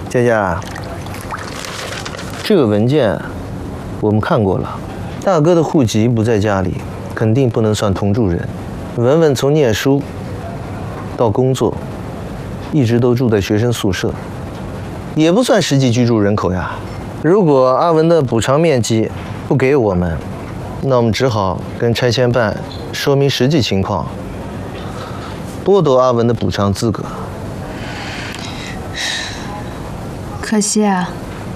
佳佳，这个文件我们看过了，大哥的户籍不在家里，肯定不能算同住人。文文从念书到工作，一直都住在学生宿舍，也不算实际居住人口呀。如果阿文的补偿面积不给我们，那我们只好跟拆迁办说明实际情况，剥夺阿文的补偿资格。 可惜啊，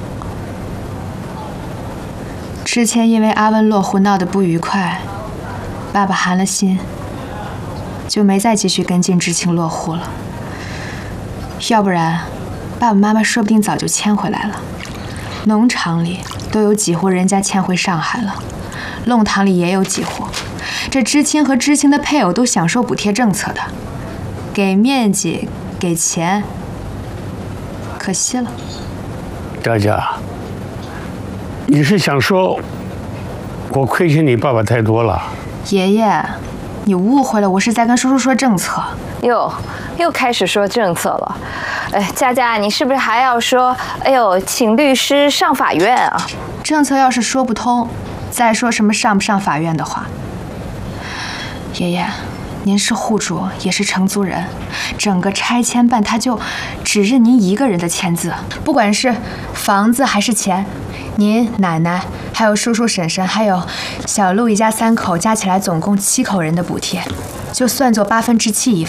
之前因为阿文落户闹得不愉快，爸爸寒了心，就没再继续跟进知青落户了。要不然，爸爸妈妈说不定早就迁回来了。农场里都有几户人家迁回上海了，弄堂里也有几户。这知青和知青的配偶都享受补贴政策的，给面积，给钱，可惜了。 佳佳，你是想说我亏欠你爸爸太多了？ 爷爷，你误会了，我是在跟叔叔说政策。 又开始说政策了。哎，佳佳，你是不是还要说，哎呦，请律师上法院啊？ 政策要是说不通，再说什么上不上法院的话。爷爷，您是户主，也是承租人，整个拆迁办他就只认您一个人的签字，不管是房子还是钱，您奶奶还有叔叔婶婶还有小陆一家3口加起来总共7口人的补贴，就算作7/8一